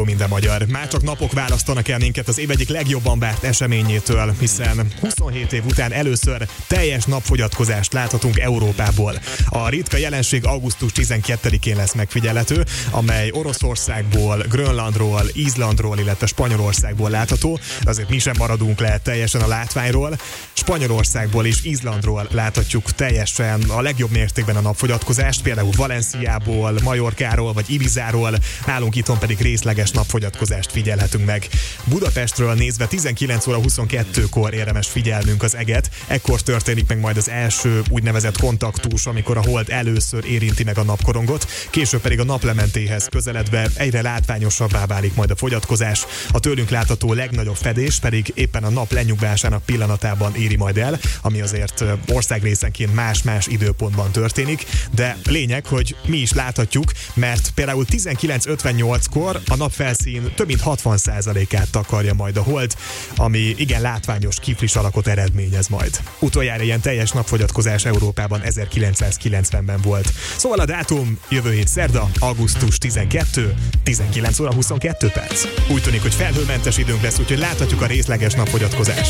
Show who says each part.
Speaker 1: minden magyar. Már csak napok választanak el minket az év egyik legjobban várt eseményétől, hiszen 27 év után először teljes napfogyatkozást láthatunk Európából. A ritka jelenség augusztus 12-én lesz megfigyelhető, amely Oroszországból, Grönlandról, Izlandról, illetve Spanyolországból látható. Azért mi sem maradunk le teljesen a látványról. Spanyolországból és Izlandról láthatjuk teljesen a legjobb mértékben a napfogyatkozást, például Valenciából, Majorkáról vagy Ibizáról, nálunk itthon pedig részleges napfogyatkozást figyelhetünk meg. Budapestről nézve 19 óra 22-kor érdemes figyelnünk az eget, ekkor történik meg majd az első úgynevezett kontaktus, amikor a hold először érinti meg a napkorongot, később pedig a naplementéhez közeledve egyre látványosabbá válik majd a fogyatkozás. A tőlünk látható legnagyobb fedés pedig éppen a nap lenyugvásának pillanatában éri majd el, ami azért országrészenként más-más időpontban történik, de lényeg, hogy mi is láthatjuk, mert például 19:58-kor a napfelszín több mint 60%-át takarja majd a hold, ami igen látványos kiflis alakot eredményez majd. Utoljára ilyen teljes napfogyatkozás Európában 1990-ben volt. Szóval a dátum jövő hét szerda, augusztus 12, 19 óra 22 perc. Úgy tűnik, hogy felhőmentes időnk lesz, úgyhogy láthatjuk a részleges napfogyatkozást.